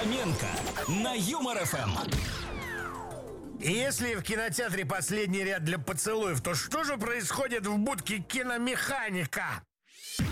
Фоменко на Юмор ФМ. И если в кинотеатре последний ряд для поцелуев, то что же происходит в будке киномеханика?